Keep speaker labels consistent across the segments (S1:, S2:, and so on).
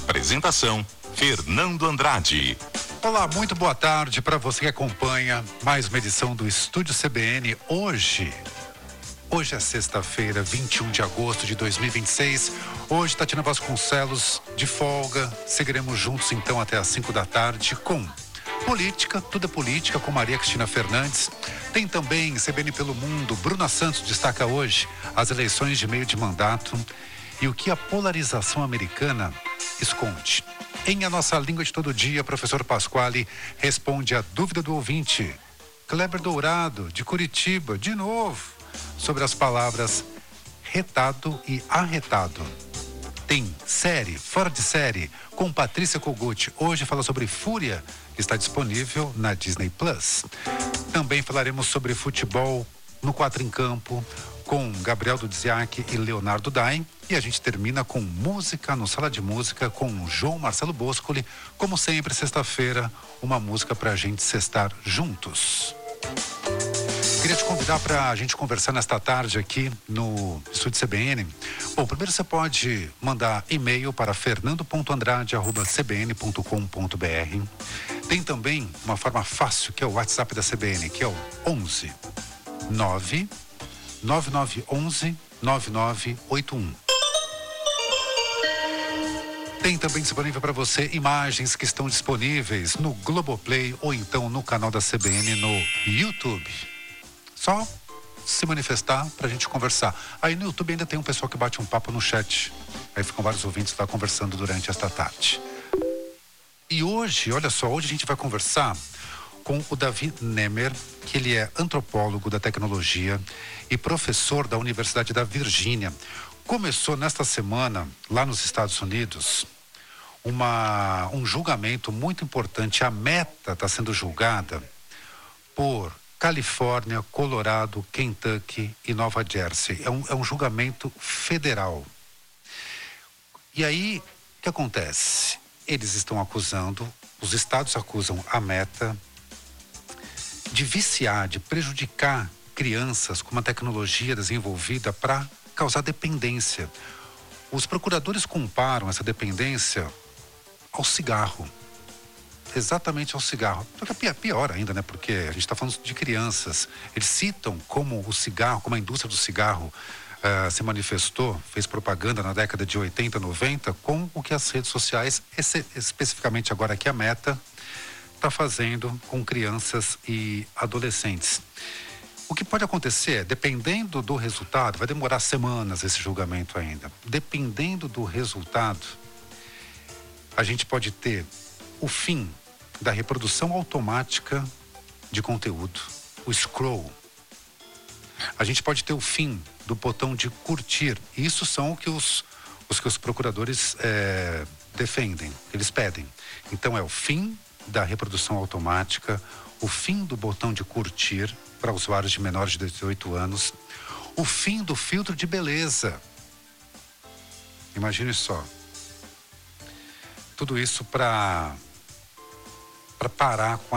S1: Apresentação: Fernando Andrade.
S2: Olá, muito boa tarde para você que acompanha mais uma edição do Estúdio CBN. Hoje é sexta-feira, 21 de agosto de 2026. Hoje, Tatiana Vasconcelos de folga. Seguiremos juntos então até às 5 da tarde com política, tudo é política, com Maria Cristina Fernandes. Tem também CBN pelo Mundo. Bruna Santos destaca hoje as eleições de meio de mandato e o que a polarização americana esconde. Em A Nossa Língua de Todo Dia, professor Pasquale responde a dúvida do ouvinte. Kleber Dourado, de Curitiba, de novo, sobre as palavras retado e arretado. Tem série, fora de série, com Patrícia Kogut. Hoje fala sobre Fúria, que está disponível na Disney Plus. Também falaremos sobre futebol no 4 em Campo, com Gabriel Dudziak e Leonardo Dain. E a gente termina com música no Sala de Música com João Marcelo Boscoli. Como sempre, sexta-feira, uma música pra gente sextar juntos. Queria te convidar para a gente conversar nesta tarde aqui no Estúdio CBN. Bom, primeiro você pode mandar e-mail para fernando.andrade@cbn.com.br. Tem também uma forma fácil, que é o WhatsApp da CBN, que é o 11 99911 9981. Tem também disponível para você imagens que estão disponíveis no Globoplay ou então no canal da CBN no YouTube. Só se manifestar para a gente conversar. Aí no YouTube ainda tem um pessoal que bate um papo no chat. Aí ficam vários ouvintes lá conversando durante esta tarde. E hoje, olha só, hoje a gente vai conversar com o Davi Nemer, que ele é antropólogo da tecnologia e professor da Universidade da Virgínia. Começou nesta semana, lá nos Estados Unidos, um julgamento muito importante. A Meta está sendo julgada por Califórnia, Colorado, Kentucky e Nova Jersey. É um julgamento federal. E aí, o que acontece? Eles estão acusando, os estados acusam a Meta de viciar, de prejudicar crianças com uma tecnologia desenvolvida para causar dependência. Os procuradores comparam essa dependência ao cigarro. Exatamente ao cigarro. Só que é pior ainda, né? Porque a gente está falando de crianças. Eles citam como o cigarro, como a indústria do cigarro se manifestou, fez propaganda na década de 80, 90, com o que as redes sociais, especificamente agora aqui a Meta, está fazendo com crianças e adolescentes. O que pode acontecer é, dependendo do resultado, vai demorar semanas esse julgamento ainda. Dependendo do resultado, a gente pode ter o fim da reprodução automática de conteúdo, o scroll. A gente pode ter o fim do botão de curtir. Isso são o que os procuradores defendem, eles pedem. Então é o fim da reprodução automática, o fim do botão de curtir para usuários de menores de 18 anos, o fim do filtro de beleza. Imagine só. Tudo isso para parar com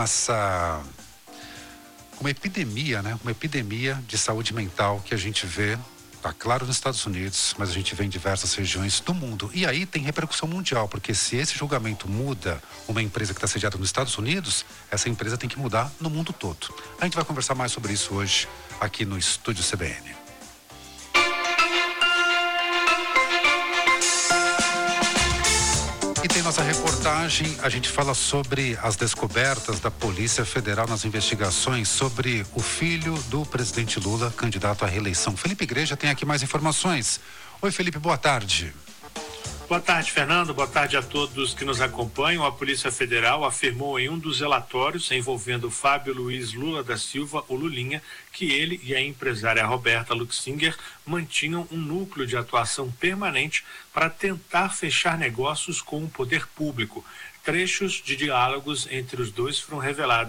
S2: uma epidemia, né? Uma epidemia de saúde mental que a gente vê, tá claro, nos Estados Unidos, mas a gente vê em diversas regiões do mundo. E aí tem repercussão mundial, porque se esse julgamento muda uma empresa que está sediada nos Estados Unidos, essa empresa tem que mudar no mundo todo. A gente vai conversar mais sobre isso hoje aqui no Estúdio CBN. E tem nossa reportagem, a gente fala sobre as descobertas da Polícia Federal nas investigações sobre o filho do presidente Lula, candidato à reeleição. Felipe Igreja tem aqui mais informações. Oi, Felipe, boa tarde.
S3: Boa tarde, Fernando. Boa tarde a todos que nos acompanham. A Polícia Federal afirmou em um dos relatórios envolvendo Fábio Luiz Lula da Silva, o Lulinha, que ele e a empresária Roberta Luxinger mantinham um núcleo de atuação permanente para tentar fechar negócios com o poder público. Trechos de diálogos entre os dois foram revelados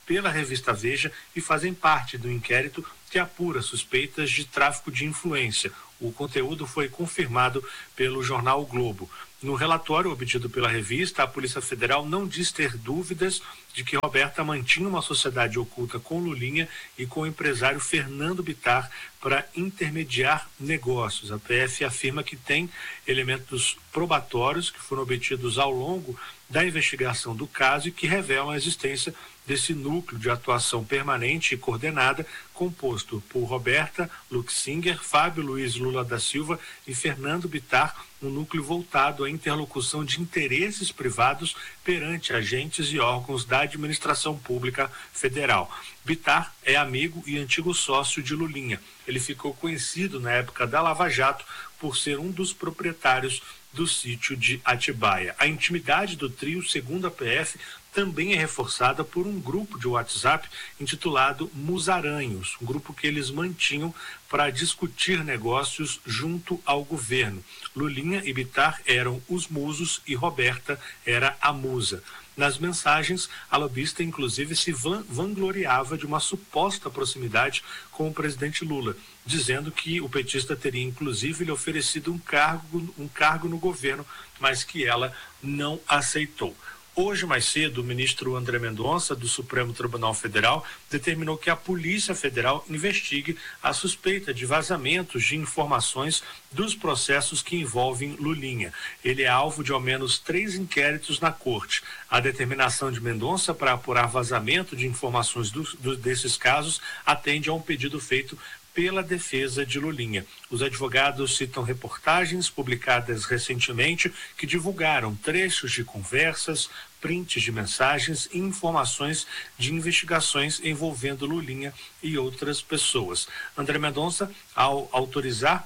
S3: pela revista Veja e fazem parte do inquérito que apura suspeitas de tráfico de influência. O conteúdo foi confirmado pelo jornal O Globo. No relatório obtido pela revista, a Polícia Federal não diz ter dúvidas de que Roberta mantinha uma sociedade oculta com Lulinha e com o empresário Fernando Bittar para intermediar negócios. A PF afirma que tem elementos probatórios que foram obtidos ao longo da investigação do caso e que revelam a existência desse núcleo de atuação permanente e coordenada composto por Roberta Luxinger, Fábio Luiz Lula da Silva e Fernando Bittar, um núcleo voltado à interlocução de interesses privados perante agentes e órgãos da administração pública federal. Bittar é amigo e antigo sócio de Lulinha. Ele ficou conhecido na época da Lava Jato por ser um dos proprietários do sítio de Atibaia. A intimidade do trio, segundo a PF, também é reforçada por um grupo de WhatsApp intitulado Musaranhos, um grupo que eles mantinham para discutir negócios junto ao governo. Lulinha e Bittar eram os musos e Roberta era a musa. Nas mensagens, a lobista inclusive se vangloriava de uma suposta proximidade com o presidente Lula, dizendo que o petista teria inclusive lhe oferecido um cargo no governo, mas que ela não aceitou. Hoje, mais cedo, o ministro André Mendonça, do Supremo Tribunal Federal, determinou que a Polícia Federal investigue a suspeita de vazamentos de informações dos processos que envolvem Lulinha. Ele é alvo de ao menos 3 inquéritos na corte. A determinação de Mendonça para apurar vazamento de informações desses casos atende a um pedido feito pela defesa de Lulinha. Os advogados citam reportagens publicadas recentemente que divulgaram trechos de conversas, prints de mensagens e informações de investigações envolvendo Lulinha e outras pessoas. André Mendonça, ao autorizar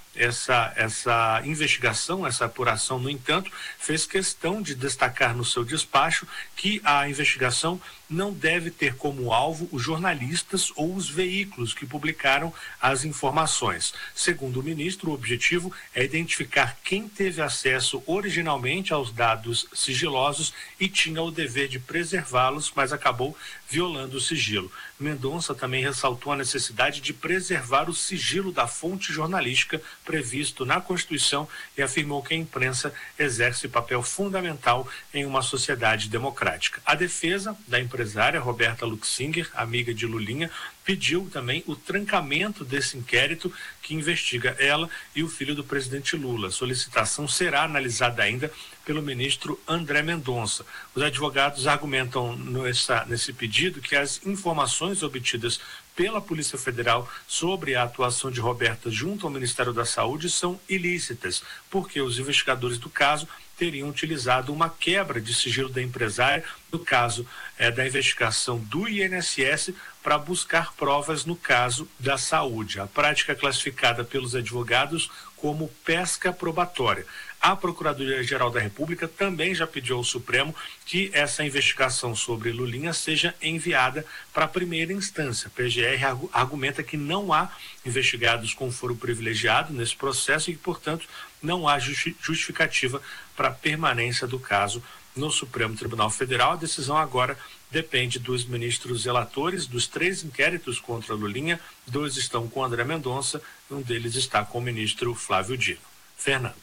S3: essa investigação, essa apuração, no entanto, fez questão de destacar no seu despacho que a investigação não deve ter como alvo os jornalistas ou os veículos que publicaram as informações. Segundo o ministro, o objetivo é identificar quem teve acesso originalmente aos dados sigilosos e tinha o dever de preservá-los, mas acabou violando o sigilo. Mendonça também ressaltou a necessidade de preservar o sigilo da fonte jornalística previsto na Constituição e afirmou que a imprensa exerce papel fundamental em uma sociedade democrática. A defesa da empresária Roberta Luxinger, amiga de Lulinha, pediu também o trancamento desse inquérito que investiga ela e o filho do presidente Lula. A solicitação será analisada ainda pelo ministro André Mendonça. Os advogados argumentam nesse pedido que as informações obtidas pela Polícia Federal sobre a atuação de Roberta junto ao Ministério da Saúde são ilícitas, porque os investigadores do caso teriam utilizado uma quebra de sigilo da empresária, no caso da investigação do INSS, para buscar provas no caso da saúde. A prática é classificada pelos advogados como pesca probatória. A Procuradoria-Geral da República também já pediu ao Supremo que essa investigação sobre Lulinha seja enviada para a primeira instância. A PGR argumenta que não há investigados com foro privilegiado nesse processo e que, portanto, não há justificativa para a permanência do caso no Supremo Tribunal Federal. A decisão agora depende dos ministros relatores dos 3 inquéritos contra Lulinha. 2 estão com André Mendonça e um deles está com o ministro Flávio Dino. Fernando.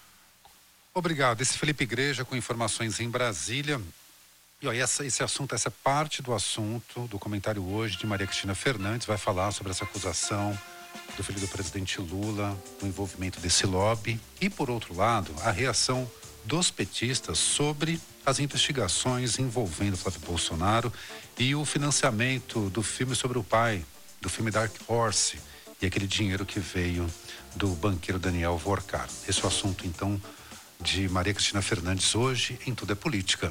S2: Obrigado. Esse Felipe Igreja com informações em Brasília. E esse assunto, essa parte do assunto do comentário hoje de Maria Cristina Fernandes vai falar sobre essa acusação do filho do presidente Lula, do envolvimento desse lobby e, por outro lado, a reação dos petistas sobre as investigações envolvendo Flávio Bolsonaro e o financiamento do filme sobre o pai, do filme Dark Horse, e aquele dinheiro que veio do banqueiro Daniel Vorcar. Esse é o assunto, então, de Maria Cristina Fernandes hoje em Tudo é Política.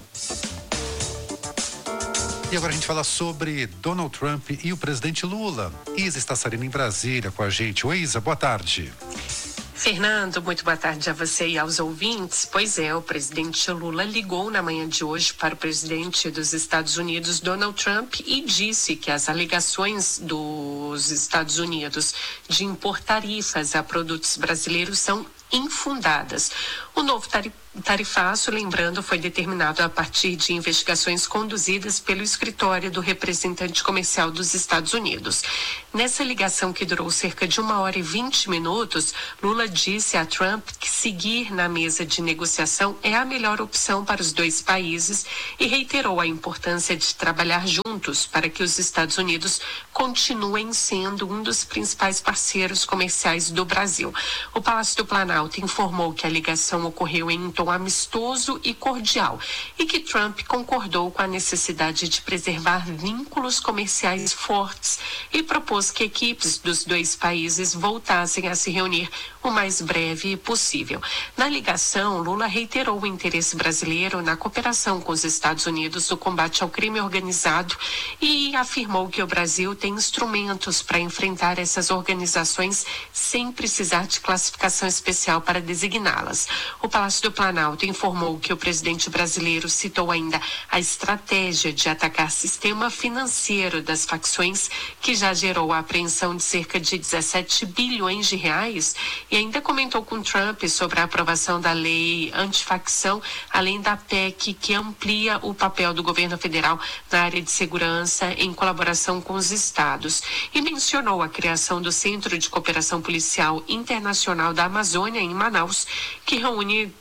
S2: E agora a gente fala sobre Donald Trump e o presidente Lula. Isa está saindo em Brasília com a gente. Oi, Isa, boa tarde.
S4: Fernando, muito boa tarde a você e aos ouvintes. Pois é, o presidente Lula ligou na manhã de hoje para o presidente dos Estados Unidos, Donald Trump, e disse que as alegações dos Estados Unidos de impor tarifas a produtos brasileiros são infundadas. O novo tarifaço, lembrando, foi determinado a partir de investigações conduzidas pelo escritório do representante comercial dos Estados Unidos. Nessa ligação, que durou cerca de 1h20, Lula disse a Trump que seguir na mesa de negociação é a melhor opção para os dois países e reiterou a importância de trabalhar juntos para que os Estados Unidos continuem sendo um dos principais parceiros comerciais do Brasil. O Palácio do Planalto informou que a ligação ocorreu em um tom amistoso e cordial e que Trump concordou com a necessidade de preservar vínculos comerciais fortes e propôs que equipes dos dois países voltassem a se reunir o mais breve possível. Na ligação, Lula reiterou o interesse brasileiro na cooperação com os Estados Unidos no combate ao crime organizado e afirmou que o Brasil tem instrumentos para enfrentar essas organizações sem precisar de classificação especial para designá-las. O Palácio do Planalto informou que o presidente brasileiro citou ainda a estratégia de atacar sistema financeiro das facções, que já gerou a apreensão de cerca de 17 bilhões de reais, e ainda comentou com Trump sobre a aprovação da lei antifacção, além da PEC que amplia o papel do governo federal na área de segurança em colaboração com os estados, e mencionou a criação do Centro de Cooperação Policial Internacional da Amazônia em Manaus, que reúne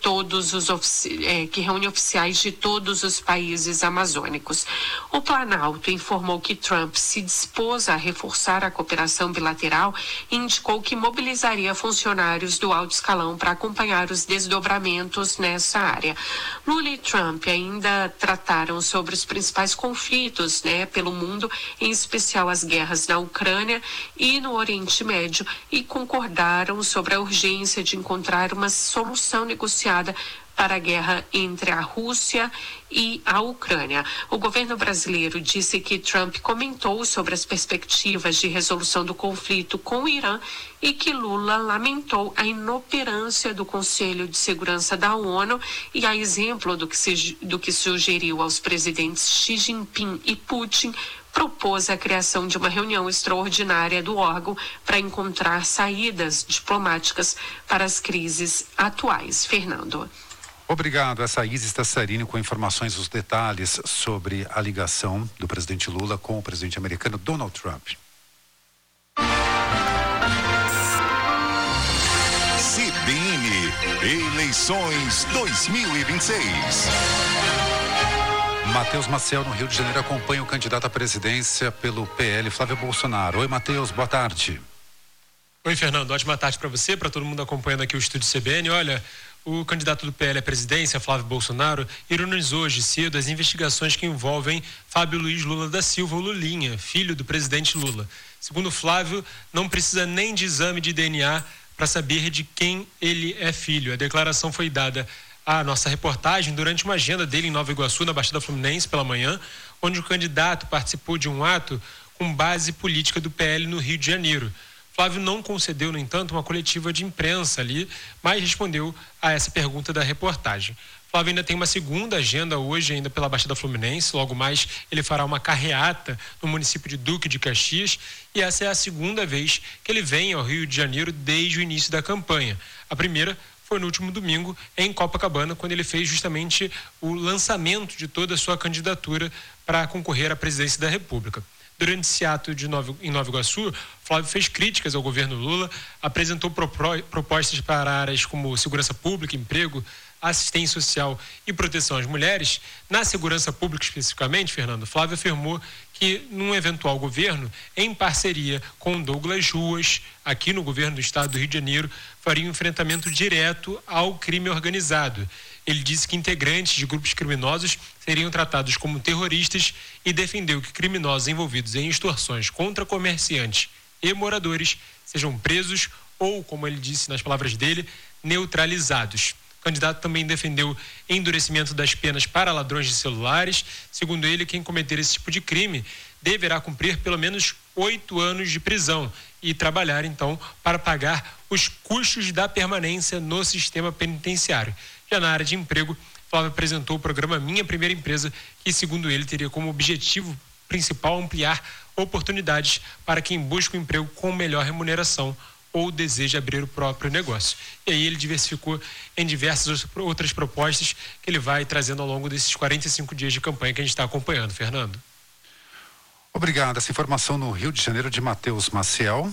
S4: oficiais de todos os países amazônicos. O Planalto informou que Trump se dispôs a reforçar a cooperação bilateral e indicou que mobilizaria funcionários do alto escalão para acompanhar os desdobramentos nessa área. Lula e Trump ainda trataram sobre os principais conflitos, pelo mundo, em especial as guerras na Ucrânia e no Oriente Médio, e concordaram sobre a urgência de encontrar uma solução negociada para a guerra entre a Rússia e a Ucrânia. O governo brasileiro disse que Trump comentou sobre as perspectivas de resolução do conflito com o Irã e que Lula lamentou a inoperância do Conselho de Segurança da ONU e, a exemplo do que sugeriu aos presidentes Xi Jinping e Putin, propôs a criação de uma reunião extraordinária do órgão para encontrar saídas diplomáticas para as crises atuais. Fernando.
S2: Obrigado. Essa Isis Tassarini com informações, os detalhes sobre a ligação do presidente Lula com o presidente americano Donald Trump.
S1: CBN Eleições 2026.
S2: Matheus Maciel, no Rio de Janeiro, acompanha o candidato à presidência pelo PL, Flávio Bolsonaro. Oi, Matheus, boa tarde.
S5: Oi, Fernando, ótima tarde para você, para todo mundo acompanhando aqui o Estúdio CBN. Olha, o candidato do PL à presidência, Flávio Bolsonaro, ironizou hoje cedo as investigações que envolvem Fábio Luiz Lula da Silva, o Lulinha, filho do presidente Lula. Segundo Flávio, não precisa nem de exame de DNA para saber de quem ele é filho. A declaração foi dada à nossa reportagem durante uma agenda dele em Nova Iguaçu, na Baixada Fluminense, pela manhã, onde o candidato participou de um ato com base política do PL no Rio de Janeiro. Flávio não concedeu, no entanto, uma coletiva de imprensa ali, mas respondeu a essa pergunta da reportagem. Flávio ainda tem uma segunda agenda hoje, ainda pela Baixada Fluminense. Logo mais, ele fará uma carreata no município de Duque de Caxias, e essa é a segunda vez que ele vem ao Rio de Janeiro desde o início da campanha. A primeira foi no último domingo, em Copacabana, quando ele fez justamente o lançamento de toda a sua candidatura para concorrer à presidência da República. Durante esse ato em Nova Iguaçu, Flávio fez críticas ao governo Lula, apresentou propostas para áreas como segurança pública, emprego, assistência social e proteção às mulheres. Na segurança pública especificamente, Fernando, Flávio afirmou que num eventual governo, em parceria com Douglas Ruas, aqui no governo do estado do Rio de Janeiro, faria um enfrentamento direto ao crime organizado. Ele disse que integrantes de grupos criminosos seriam tratados como terroristas e defendeu que criminosos envolvidos em extorsões contra comerciantes e moradores sejam presos ou, como ele disse nas palavras dele, neutralizados. O candidato também defendeu endurecimento das penas para ladrões de celulares. Segundo ele, quem cometer esse tipo de crime deverá cumprir pelo menos 8 anos de prisão e trabalhar, então, para pagar os custos da permanência no sistema penitenciário. Já na área de emprego, Flávio apresentou o programa Minha Primeira Empresa, que, segundo ele, teria como objetivo principal ampliar oportunidades para quem busca um emprego com melhor remuneração. ou deseja abrir o próprio negócio. E aí ele diversificou em diversas outras propostas que ele vai trazendo ao longo desses 45 dias de campanha que a gente está acompanhando. Fernando.
S2: Obrigado. Essa informação no Rio de Janeiro de Matheus Maciel.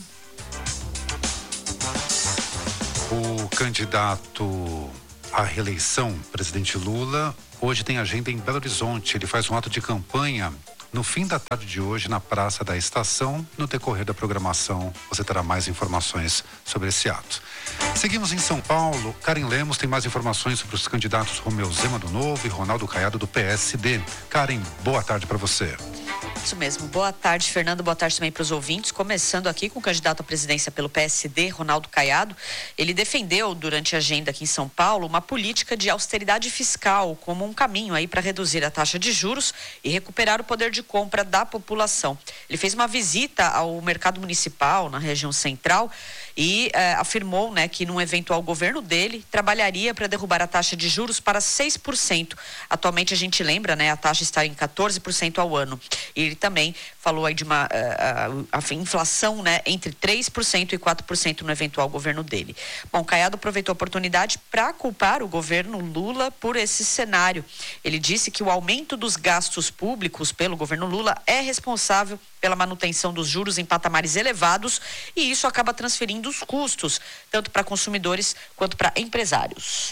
S2: O candidato à reeleição, presidente Lula, hoje tem agenda em Belo Horizonte. Ele faz um ato de campanha no fim da tarde de hoje na Praça da Estação. No decorrer da programação, você terá mais informações sobre esse ato. Seguimos em São Paulo. Karen Lemos tem mais informações sobre os candidatos Romeu Zema do Novo e Ronaldo Caiado do PSD. Karen, boa tarde para você.
S6: Isso mesmo. Boa tarde, Fernando. Boa tarde também para os ouvintes. Começando aqui com o candidato à presidência pelo PSD, Ronaldo Caiado. Ele defendeu, durante a agenda aqui em São Paulo, uma política de austeridade fiscal como um caminho aí para reduzir a taxa de juros e recuperar o poder de compra da população. Ele fez uma visita ao mercado municipal na região central e afirmou, que num eventual governo dele trabalharia para derrubar a taxa de juros para 6%. Atualmente a gente lembra, a taxa está em 14% ao ano. E ele também falou aí de uma inflação, entre 3% e 4% no eventual governo dele. Bom, Caiado aproveitou a oportunidade para culpar o governo Lula por esse cenário. Ele disse que o aumento dos gastos públicos pelo governo Lula é responsável pela manutenção dos juros em patamares elevados e isso acaba transferindo os custos, tanto para consumidores quanto para empresários.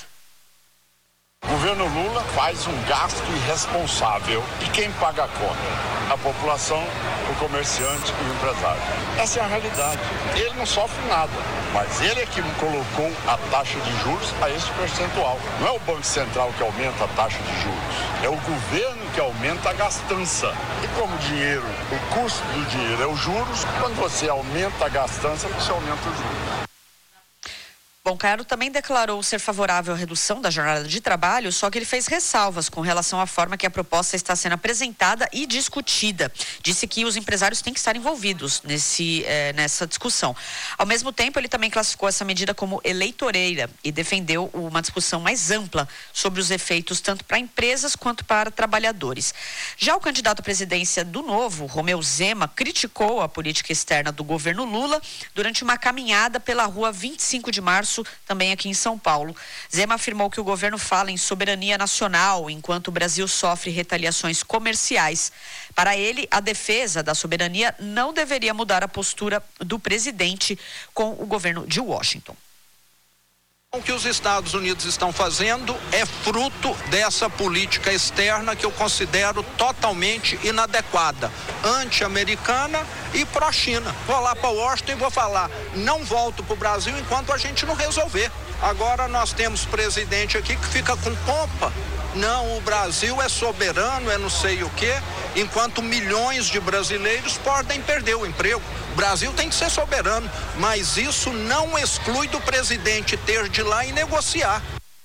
S7: O governo Lula faz um gasto irresponsável. E quem paga a conta? A população, o comerciante e o empresário. Essa é a realidade. Ele não sofre nada, mas ele é que colocou a taxa de juros a esse percentual. Não é o Banco Central que aumenta a taxa de juros, é o governo que aumenta a gastança. E como o custo do dinheiro é os juros, quando você aumenta a gastança, você aumenta os juros.
S6: Bom, Caiado também declarou ser favorável à redução da jornada de trabalho, só que ele fez ressalvas com relação à forma que a proposta está sendo apresentada e discutida. Disse que os empresários têm que estar envolvidos nessa discussão. Ao mesmo tempo, ele também classificou essa medida como eleitoreira e defendeu uma discussão mais ampla sobre os efeitos tanto para empresas quanto para trabalhadores. Já o candidato à presidência do Novo, Romeu Zema, criticou a política externa do governo Lula durante uma caminhada pela rua 25 de março, também aqui em São Paulo. Zema afirmou que o governo fala em soberania nacional, enquanto o Brasil sofre retaliações comerciais. Para ele, a defesa da soberania não deveria mudar a postura do presidente com o governo de Washington.
S8: O que os Estados Unidos estão fazendo é fruto dessa política externa que eu considero totalmente inadequada, anti-americana e pró-China. Vou lá para Washington e vou falar, não volto para o Brasil enquanto a gente não resolver. Agora nós temos presidente aqui que fica com pompa. Não, o Brasil é soberano, é não sei o quê, enquanto milhões de brasileiros podem perder o emprego. O Brasil tem que ser soberano, mas isso não exclui do presidente ter de ir lá e negociar.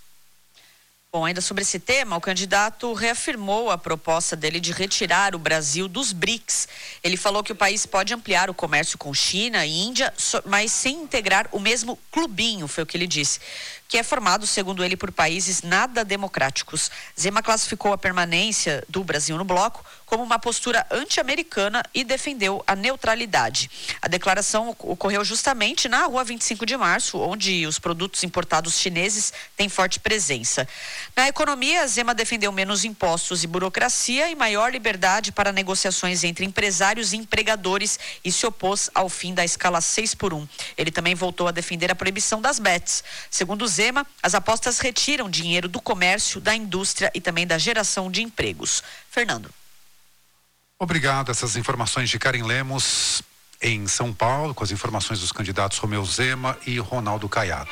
S6: Bom, ainda sobre esse tema, o candidato reafirmou a proposta dele de retirar o Brasil dos BRICS. Ele falou que o país pode ampliar o comércio com China e Índia, mas sem integrar o mesmo clubinho, foi o que ele disse, que é formado, segundo ele, por países nada democráticos. Zema classificou a permanência do Brasil no bloco como uma postura anti-americana e defendeu a neutralidade. A declaração ocorreu justamente na rua 25 de março, onde os produtos importados chineses têm forte presença. Na economia, Zema defendeu menos impostos e burocracia e maior liberdade para negociações entre empresários e empregadores e se opôs ao fim da escala 6x1. Ele também voltou a defender a proibição das bets. Segundo Zema, as apostas retiram dinheiro do comércio, da indústria e também da geração de empregos. Fernando.
S2: Obrigado. Essas informações de Karen Lemos em São Paulo, com as informações dos candidatos Romeu Zema e Ronaldo Caiado.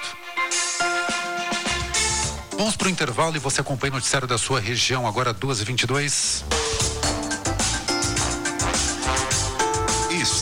S2: Vamos para o intervalo e você acompanha o noticiário da sua região, agora 2h22.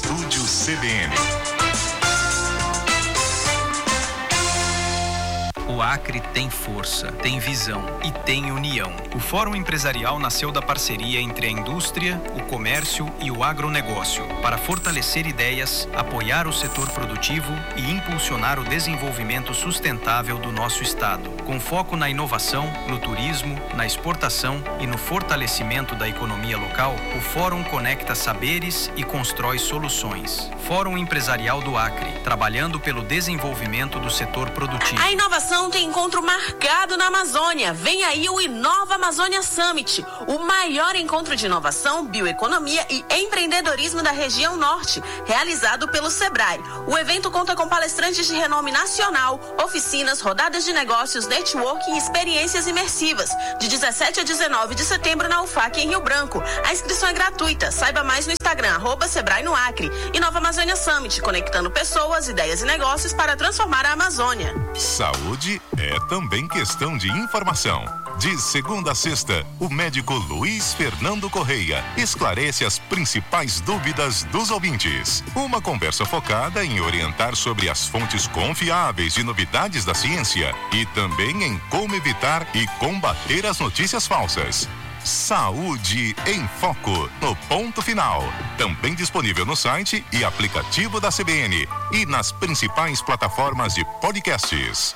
S1: Estúdio CBN.
S9: do Acre tem força, tem visão e tem união. O Fórum Empresarial nasceu da parceria entre a indústria, o comércio e o agronegócio para fortalecer ideias, apoiar o setor produtivo e impulsionar o desenvolvimento sustentável do nosso estado, com foco na inovação, no turismo, na exportação e no fortalecimento da economia local. O Fórum conecta saberes e constrói soluções. Fórum Empresarial do Acre, trabalhando pelo desenvolvimento do setor produtivo.
S10: A inovação tem encontro marcado na Amazônia. Vem aí o Inova Amazônia Summit, o maior encontro de inovação, bioeconomia e empreendedorismo da região norte, realizado pelo Sebrae. O evento conta com palestrantes de renome nacional, oficinas, rodadas de negócios, networking e experiências imersivas, de 17 a 19 de setembro na UFAC em Rio Branco. A inscrição é gratuita. Saiba mais no Instagram, @Sebrae no Acre. Inova Amazônia Summit, conectando pessoas, ideias e negócios para transformar a Amazônia.
S1: Saúde é também questão de informação. De segunda a sexta, o médico Luiz Fernando Correia esclarece as principais dúvidas dos ouvintes. Uma conversa focada em orientar sobre as fontes confiáveis de novidades da ciência e também em como evitar e combater as notícias falsas. Saúde em Foco, no ponto final. Também disponível no site e aplicativo da CBN e nas principais plataformas de podcasts.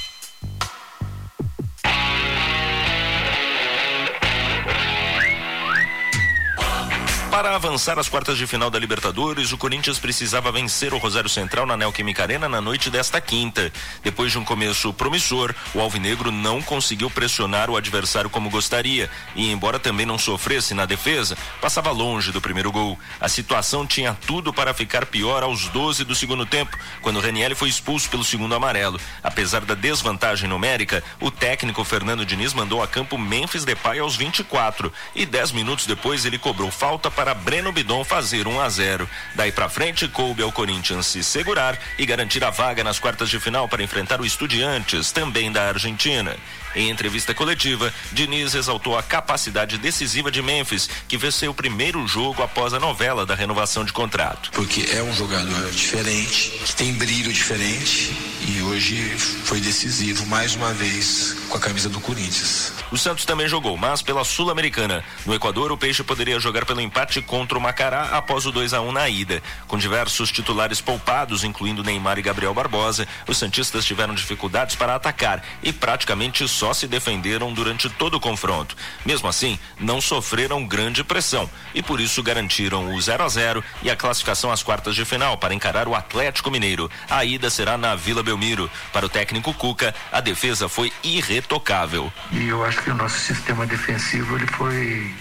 S11: Para avançar às quartas de final da Libertadores, o Corinthians precisava vencer o Rosário Central na Neoquímica Arena na noite desta quinta. Depois de um começo promissor, o alvinegro não conseguiu pressionar o adversário como gostaria e, embora também não sofresse na defesa, passava longe do primeiro gol. A situação tinha tudo para ficar pior aos 12 do segundo tempo, quando Ranieri foi expulso pelo segundo amarelo. Apesar da desvantagem numérica, o técnico Fernando Diniz mandou a campo Memphis Depay aos 24 e 10 minutos depois ele cobrou falta para Breno Bidon fazer 1-0. Daí pra frente, coube ao Corinthians se segurar e garantir a vaga nas quartas de final para enfrentar o Estudiantes, também da Argentina. Em entrevista coletiva, Diniz exaltou a capacidade decisiva de Memphis, que venceu o primeiro jogo após a novela da renovação de contrato.
S12: Porque é um jogador diferente, que tem brilho diferente e hoje foi decisivo mais uma vez com a camisa do Corinthians.
S11: O Santos também jogou, mas pela Sul-Americana. No Equador, o Peixe poderia jogar pelo empate contra o Macará após o 2-1 na ida. Com diversos titulares poupados, incluindo Neymar e Gabriel Barbosa, os santistas tiveram dificuldades para atacar e praticamente só se defenderam durante todo o confronto. Mesmo assim, não sofreram grande pressão e por isso garantiram o 0-0 e a classificação às quartas de final para encarar o Atlético Mineiro. A ida será na Vila Belmiro. Para o técnico Cuca, a defesa foi irretocável.
S13: E eu acho que o nosso sistema defensivo ele foi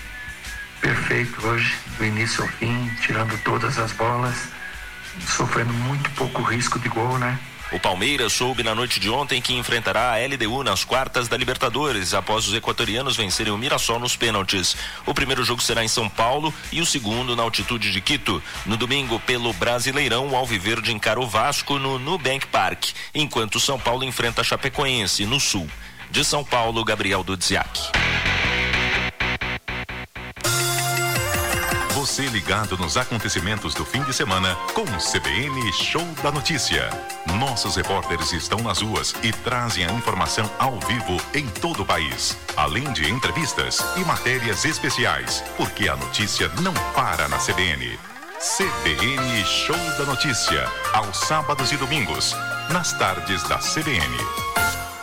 S13: perfeito hoje, do início ao fim, tirando todas as bolas, sofrendo muito pouco risco de gol, né?
S11: O Palmeiras soube na noite de ontem que enfrentará a LDU nas quartas da Libertadores, após os equatorianos vencerem o Mirassol nos pênaltis. O primeiro jogo será em São Paulo e o segundo na altitude de Quito. No domingo, pelo Brasileirão, o Alviverde encara o Vasco no Nubank Park, enquanto o São Paulo enfrenta a Chapecoense, no Sul. De São Paulo, Gabriel Dudziak.
S1: Você ligado nos acontecimentos do fim de semana com o CBN Show da Notícia. Nossos repórteres estão nas ruas e trazem a informação ao vivo em todo o país. Além de entrevistas e matérias especiais, porque a notícia não para na CBN. CBN Show da Notícia, aos sábados e domingos, nas tardes da CBN.